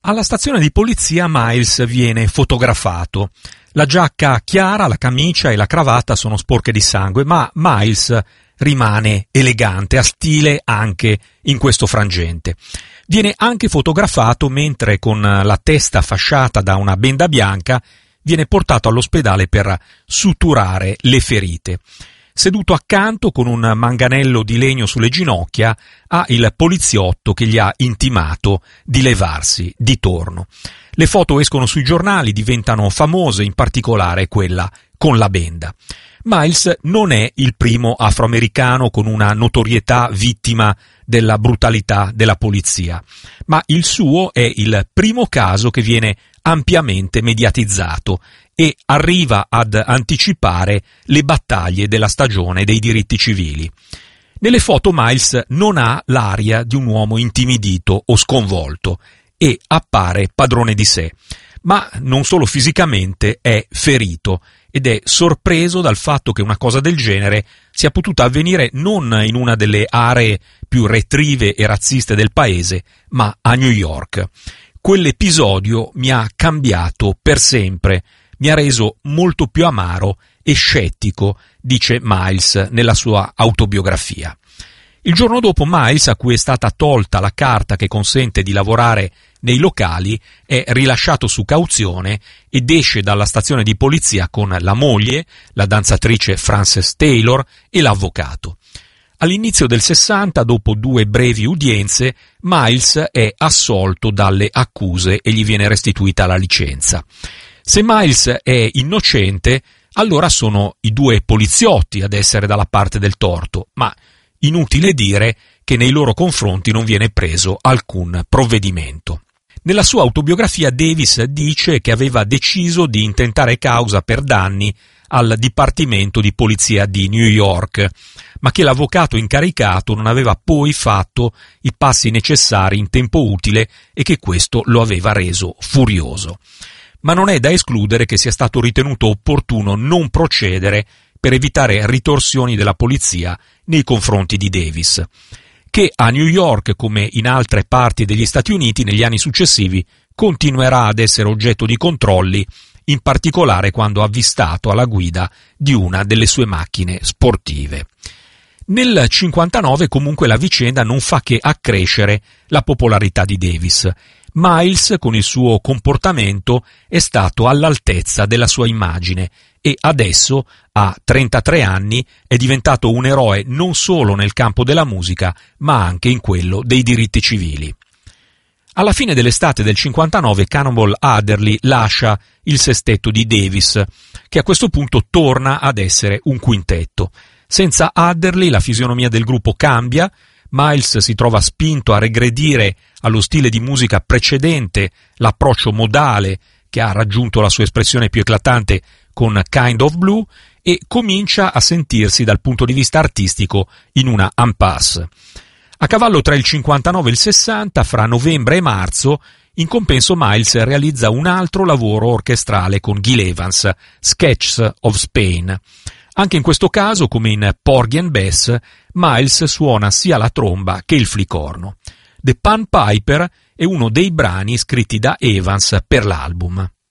Alla stazione di polizia Miles viene fotografato. La giacca chiara, la camicia e la cravatta sono sporche di sangue, ma Miles rimane elegante, a stile anche in questo frangente. Viene anche fotografato mentre, con la testa fasciata da una benda bianca, viene portato all'ospedale per suturare le ferite. Seduto accanto con un manganello di legno sulle ginocchia ha il poliziotto che gli ha intimato di levarsi di torno. Le foto escono sui giornali, diventano famose, in particolare quella con la benda. Miles non è il primo afroamericano con una notorietà vittima della brutalità della polizia, ma il suo è il primo caso che viene ampiamente mediatizzato e arriva ad anticipare le battaglie della stagione dei diritti civili. Nelle foto Miles non ha l'aria di un uomo intimidito o sconvolto e appare padrone di sé, ma non solo fisicamente è ferito ed è sorpreso dal fatto che una cosa del genere sia potuta avvenire non in una delle aree più retrive e razziste del paese, ma a New York. Quell'episodio mi ha cambiato per sempre, mi ha reso molto più amaro e scettico, dice Miles nella sua autobiografia. Il giorno dopo Miles, a cui è stata tolta la carta che consente di lavorare nei locali, è rilasciato su cauzione ed esce dalla stazione di polizia con la moglie, la danzatrice Frances Taylor, e l'avvocato. All'inizio del 60, dopo 2 brevi udienze, Miles è assolto dalle accuse e gli viene restituita la licenza. Se Miles è innocente, allora sono i 2 poliziotti ad essere dalla parte del torto, ma inutile dire che nei loro confronti non viene preso alcun provvedimento. Nella sua autobiografia Davis dice che aveva deciso di intentare causa per danni al Dipartimento di Polizia di New York, ma che l'avvocato incaricato non aveva poi fatto i passi necessari in tempo utile e che questo lo aveva reso furioso. Ma non è da escludere che sia stato ritenuto opportuno non procedere per evitare ritorsioni della polizia nei confronti di Davis, che a New York, come in altre parti degli Stati Uniti negli anni successivi, continuerà ad essere oggetto di controlli, in particolare quando avvistato alla guida di una delle sue macchine sportive. Nel 59 comunque la vicenda non fa che accrescere la popolarità di Davis. Miles, con il suo comportamento, è stato all'altezza della sua immagine e adesso, a 33 anni, è diventato un eroe non solo nel campo della musica, ma anche in quello dei diritti civili. Alla fine dell'estate del 59 Cannonball Adderley lascia il sestetto di Davis, che a questo punto torna ad essere un quintetto. Senza Adderley la fisionomia del gruppo cambia, Miles si trova spinto a regredire allo stile di musica precedente, l'approccio modale che ha raggiunto la sua espressione più eclatante con Kind of Blue, e comincia a sentirsi dal punto di vista artistico in una impasse. A cavallo tra il 59 e il 60, fra novembre e marzo, in compenso Miles realizza un altro lavoro orchestrale con Gil Evans, Sketches of Spain. Anche in questo caso, come in Porgy and Bess, Miles suona sia la tromba che il flicorno. The Pan Piper è uno dei brani scritti da Evans per l'album.